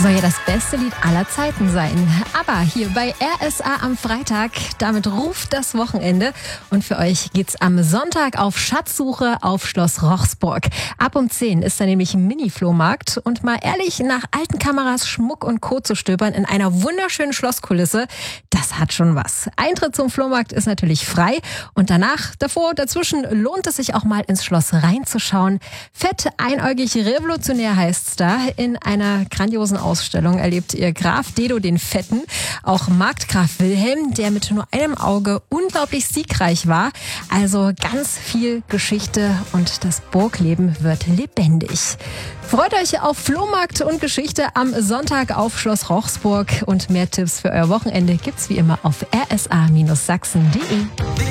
Soll ja das beste Lied aller Zeiten sein. Aber hier bei RSA am Freitag, damit ruft das Wochenende. Und für euch geht's am Sonntag auf Schatzsuche auf Schloss Rochsburg. Ab um 10 ist da nämlich ein Mini-Flohmarkt. Und mal ehrlich, nach alten Kameras, Schmuck und Co. zu stöbern in einer wunderschönen Schlosskulisse, das hat schon was. Eintritt zum Flohmarkt ist natürlich frei. Und danach, davor, dazwischen lohnt es sich auch mal ins Schloss reinzuschauen. Fett, einäugig, revolutionär heißt's da. In einer grandiosen Ausstellung erlebt ihr Graf Dedo den Fetten, auch Markgraf Wilhelm, der mit nur einem Auge unglaublich siegreich war. Also ganz viel Geschichte und das Burgleben wird lebendig. Freut euch auf Flohmarkt und Geschichte am Sonntag auf Schloss Rochsburg und mehr Tipps für euer Wochenende gibt's wie immer auf rsa-sachsen.de.